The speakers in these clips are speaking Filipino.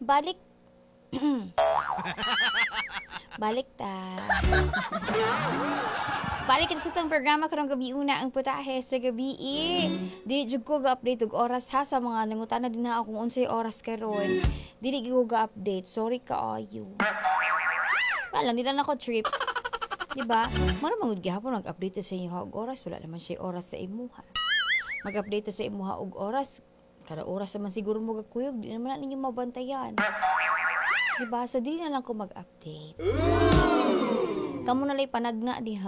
Balik. Balik ta. Balik kita sa itong programa karong gabi una ang putahe sa gabi. Dili jud ko ga-update og oras ha sa mga nangutana din na ako kung unsay oras karon. Dili ko ga-update. Sorry kaayo. Wala lang, di lang ako trip. Diba? Mara mangud gihapon mag-update sa inyo og oras. Wala naman siya oras sa imuha. Mag-update sa imuha og oras. Kada oras naman siguro mo gakuyog. Di naman na ninyo mabantayan. Diba? So, di na lang ko mag-update. Kamu nalay panagna diha.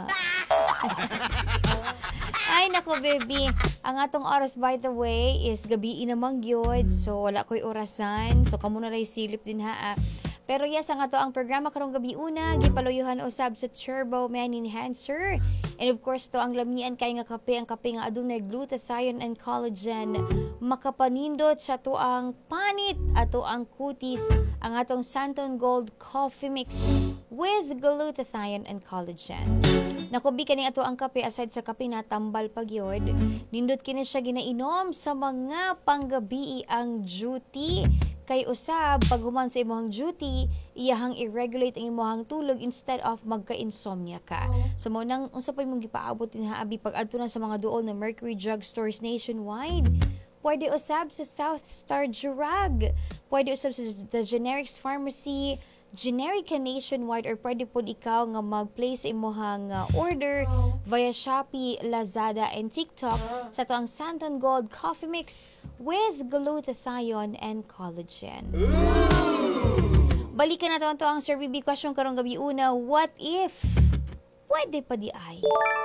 Ay, nako, baby. Ang atong oras, by the way, is gabi namang gyud. So, wala ko'y orasan. So, kamu nalay silip din ha. Pero yes, ang ato ang programa karong gabi una, gipaluyuhan usab sa Turbo Man Enhancer. And of course, to ang lamian kay nga kape, ang kape nga adunay glutathione and collagen. Makapanindot sa to ang panit ato ang kutis, ang atong Santon Gold Coffee Mix with glutathione and collagen. Nakubi kani ato ang kape aside sa kape na tambal pagyod. Nindot kini siya ginainom sa mga panggabi ang duty. Kay usab pag human sa imong duty, iyahang i-regulate ang imong tulog instead of magka-insomnia ka. So mo nang unsa pa imong gipaabot din ha abi pag adto na sa mga duol na Mercury Drug Stores nationwide. Pwede usab sa South Star Drug. Pwede usab sa The Generics Pharmacy, Generica nationwide, or pwede po ikaw nga mag-place imong order via Shopee, Lazada, and TikTok sa to ang Santon Gold Coffee Mix with glutathione and collagen. Balikan na to ang Sir BB question karong gabi una. What if pwede pa di ay?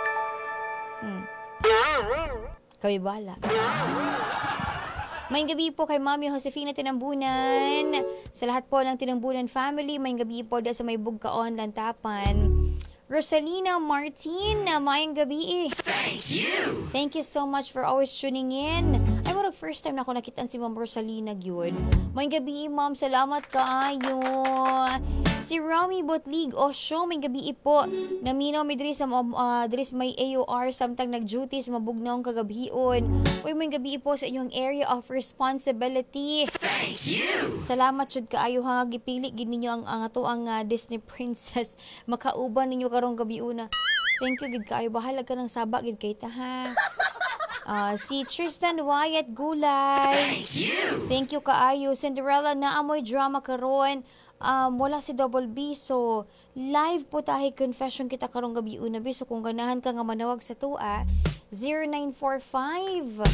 Kami bala. Maying gabi po kay Mami Josefina Tinambunan. Sa lahat po ng Tinambunan family, maying gabi po da sa may Bugkaon, Lantapan. Rosalina Martin, maying gabi. Thank you so much for always tuning in. Ay, mo first time na ako nakitaan si Ma'am Rosalina gyud. Maying gabi, Ma'am. Salamat kaayo. Si Romy Botlig Osho, maying gabi po. Naminaw mi diri sa may AOR samtang nag-duty sa Mabugnaong kagabion. Uy, maying gabi po sa inyong area of responsibility. Thank you. Salamat jud kaayo ha, gipili gid ninyo ang ato ang Disney princess. Makauban ninyo karong gabi una. Thank you gid kaayo, bahala ka ng saba gid kay ta ha. Si Tristan Wyatt Gulay. Thank you kaayo. Cinderella na amoy drama karon. Wala si Double B, so live po tayo confession kita karong gabi una. So kung ganahan ka nga manawag sa tua, 0945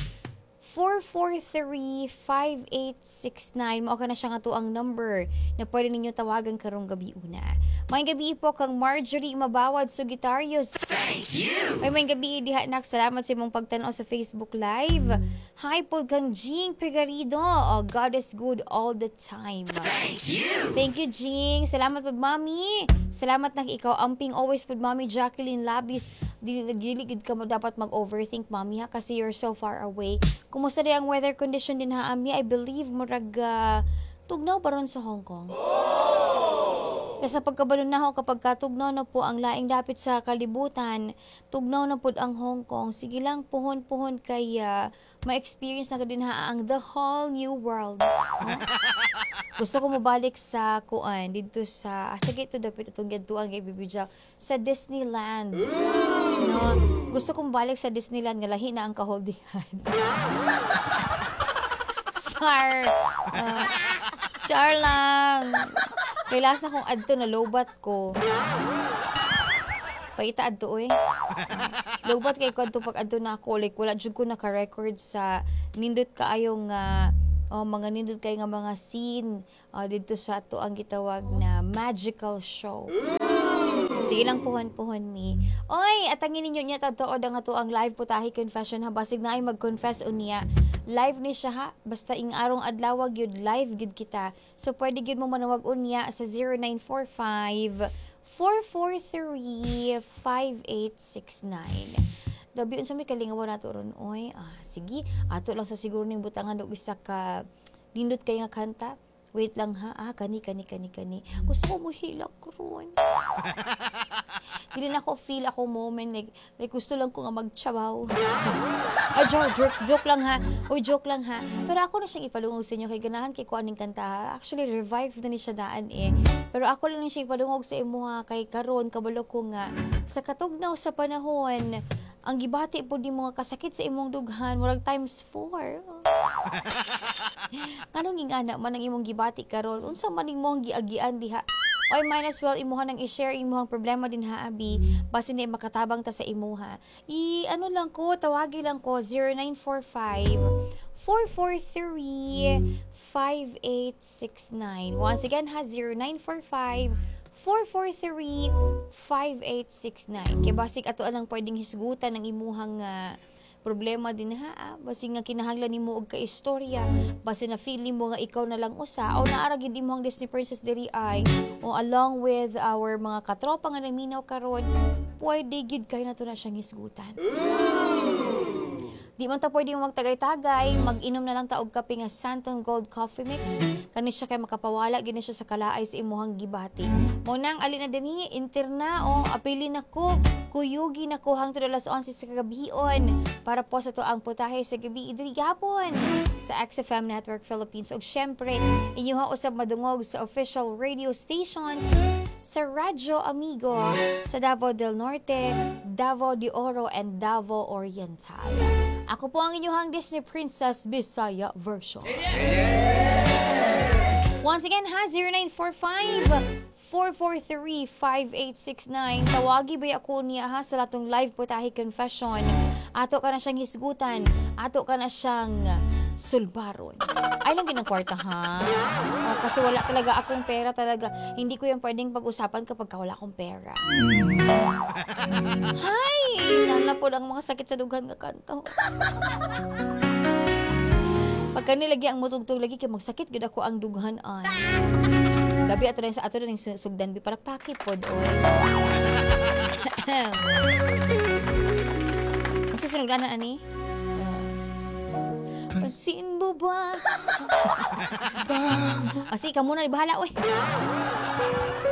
443-5869. Mao ka na siya nga to ang number na pwede ninyo tawagan karong gabi una. May gabi po kang Marjorie Mabawad Sugitarios. Thank you! May gabi diha nak. Salamat sa imong pagtanaw sa Facebook Live. Hi po kang Jing Pegarido. Oh, God is good all the time. Thank you! Thank you, Jing. Salamat po, Mami. Salamat na ikaw. Amping always po, Mami Jacqueline Labis. Diligid ka mo dapat mag-overthink, Mami, ha? Kasi you're so far away. Kumusta di ang weather condition din, ha, Ami? I believe murag tugnaw pa ron sa Hong Kong. Kasi sa pagkabalon na ako, kapag katugnaw na po ang laing dapit sa kalibutan, tugnaw na po ang Hong Kong. Sige lang, puhon-puhon kaya ma-experience na to din ha ang the whole new world. Huh? Gusto ko mabalik sa kuan dito sa sige ito dapat itong gadtuan kay Bibidja sa Disneyland. No, gusto ko mabalik sa Disneyland nga lahi na ang kaholdihan. Char lang. Kailas na kong adto na lowbat ko. Paita adto oy. Lowbat kay ko adto pag adto na ako like wala jud ko naka-record sa nindot kaayong mga nindot kay nga mga scene dito sa ato ang gitawag na magical show. Sige lang puhon-puhon mi. Oy, atangin ninyo niya totoo nga to ang live putahi confession ha. Basig na ay mag-confess unya. Live ni siya ha. Basta ing arong adlaw gyud live gid kita. So pwede gyud mo manawag unya sa 0945 443-5869. Dabi unsa may kalingawan nato ron oy. Sige, ato lang sa siguro ning butangan og isa ka nindot kay nga kanta. Wait lang ha, kani. Gusto ko mo hilak ron. Dili na ako feel ako moment like gusto lang ko nga magtsabaw. Ay, joke lang ha. Uy, joke lang ha. Pero ako na siyang ipalungog sa inyo kay ganahan kay kuaning kanta. Actually, revive na ni siya daan eh. Pero ako lang siyang ipalungog sa imo ha kay karon kabalo ko nga sa katugnaw sa panahon ang gibati po di mga kasakit sa imong dughan murag times 4. Anong ingana man ang imong gibati karon? Unsa man imong giagian diha? Oy, might as well imuha nang i-share imuhang problema din ha, Abi. Base na makatabang ta sa imuha. Ano lang ko, tawagi lang ko 0945 443 5869. Once again ha, 0945 443-5869. Kaya basig ato lang pwedeng hisgutan ng imuhang problema din ha. Basig nga kinahanglan nimo og kaistorya. Base na feeling mo nga ikaw na lang usa o naara gid imong Disney Princess diri ay o along with our mga katropa nga naminaw karon, pwede gid kay nato na siyang hisgutan. Di man ta pwede magtagay-tagay, mag-inom na lang ta og kape nga Santon Gold Coffee Mix. Kani siya kay makapawala gini siya sa kalaay sa imuhang gibati. Mo nang ali na dinhi interna o apili nako, kuyugi nako hangtod alas 11 sa kagabion para po sa to ang putahe sa gabi diri gapon sa XFM Network Philippines. Og syempre, inyuha usab madungog sa official radio stations sa Radyo Amigo sa Davao del Norte, Davao de Oro, and Davao Oriental. Ako po ang inyong Disney Princess Bisaya version. Once again ha, 0945-443-5869. Tawagi ba ako niya ha sa latong live putahe confession. Ato ka na siyang hisgutan. Ato ka na siyang sulbaron. Ay lang ginang kwarta ha. Kasi wala talaga akong pera talaga. Hindi ko yung pwedeng pag-usapan kapag wala akong pera. Hay! Nana po lang mga sakit sa dughan nga kanto. Pagka nilagi ang mutugtog lagi kay magsakit gid ako ang dughanan. Gabi ato rin sa ato rin sugdan bi para pakit pod oy. Kasi sinugdanan ani? Pasin mo ba? Asi ka muna, bahala, oy.